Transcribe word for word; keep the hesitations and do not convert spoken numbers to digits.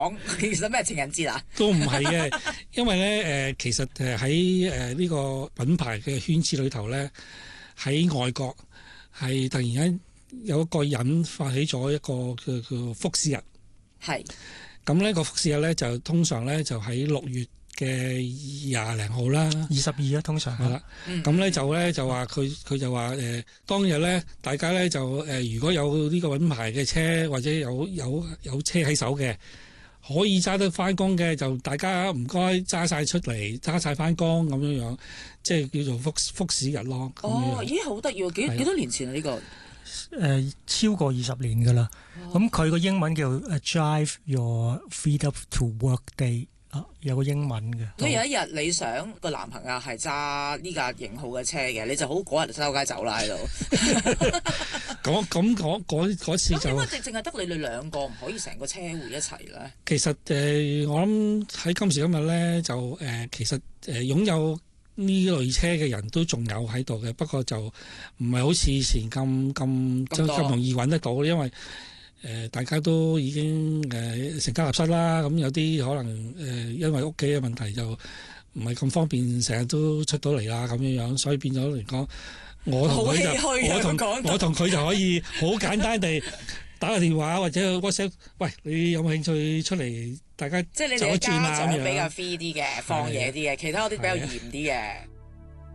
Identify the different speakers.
Speaker 1: 講其實咩情人節啊？
Speaker 2: 都唔係嘅，因為咧誒、呃，其實誒喺誒呢個品牌嘅圈子裏頭咧，喺外國係突然間有一個人發起咗一個叫叫福士日。
Speaker 1: 係。
Speaker 2: 咁呢個福士日咧就通常咧就喺六月嘅廿零號啦，
Speaker 3: 二十二啊，通常
Speaker 2: 係啦。咁咧、嗯、就咧就話佢佢就話誒、呃、當日咧大家咧就誒、呃、如果有呢個品牌嘅車或者有有有車喺手嘅，可以揸得翻工嘅，就大家唔該揸晒出嚟，揸晒翻工咁樣樣，即係叫做福福士日咯。
Speaker 1: 哦，咦，好得意喎！幾幾多年前啊？呢、呢個
Speaker 3: 誒、呃、超過二十年㗎啦。咁佢個英文叫 Drive Your Freedom to Work Day。啊，有個英文嘅。
Speaker 1: 咁有一日你想個男朋友係揸呢架型號嘅車嘅，你就好嗰日周街走啦喺度。
Speaker 2: 咁咁嗰嗰嗰次就
Speaker 1: 咁點解淨淨係得你哋兩個，唔可以成個車會一齊咧？
Speaker 2: 其實誒、呃，我諗喺今時今日咧，就誒、呃、其實誒、呃、擁有呢類車嘅人都仲有喺度嘅，不過就唔係好似以前咁咁咁容易揾得到，因為誒、呃、大家都已經誒、呃、成家立室啦，咁有啲可能誒、呃、因為屋企嘅問題就唔係咁方便，成日都出到嚟啦咁樣樣，所以變咗嚟講，我同佢就我同我同佢就可以好簡單地打個電話或者 WhatsApp， 喂，你有冇興趣出嚟？大家
Speaker 1: 即係你哋嘅家長比較 free 啲嘅，放嘢啲嘅，其他嗰啲比較嚴啲嘅。